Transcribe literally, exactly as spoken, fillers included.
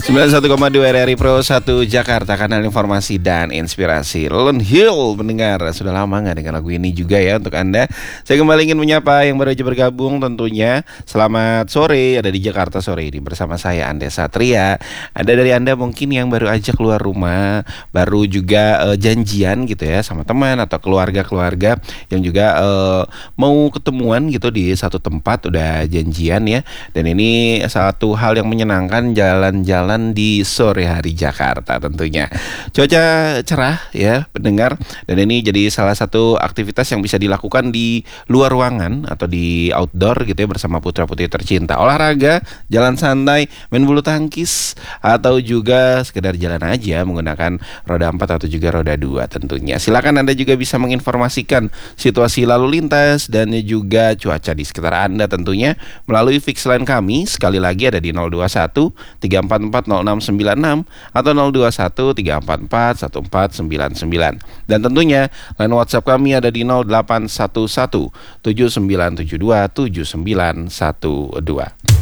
sembilan puluh satu koma dua R R I Pro satu Jakarta, kanal informasi dan inspirasi. Lone Hill mendengar, sudah lama nggak dengar lagu ini juga ya untuk Anda. Saya kembali ingin menyapa yang baru aja bergabung tentunya. Selamat sore, ada di Jakarta sore ini bersama saya Ande Satria. Ada dari Anda mungkin yang baru aja keluar rumah, baru juga uh, janjian gitu ya sama teman atau keluarga-keluarga yang juga uh, mau ketemuan gitu di satu tempat, udah janjian ya. Dan ini satu hal yang menyenangkan, jalan-jalan di sore hari Jakarta tentunya. Cuaca cerah ya pendengar, dan ini jadi salah satu aktivitas yang bisa dilakukan di luar ruangan atau di outdoor gitu ya bersama putra-putri tercinta. Olahraga, jalan santai, main bulu tangkis, atau juga sekedar jalan aja menggunakan roda empat atau juga roda dua tentunya. Silakan Anda juga bisa menginformasikan situasi lalu lintas dan juga cuaca di sekitar Anda tentunya melalui fix line kami. Sekali lagi ada di nol dua satu tiga empat empat nol enam sembilan enam atau nol dua satu tiga empat empat satu empat sembilan sembilan. Dan tentunya line WhatsApp kami ada di nol delapan satu satu tujuh sembilan tujuh dua tujuh sembilan satu dua.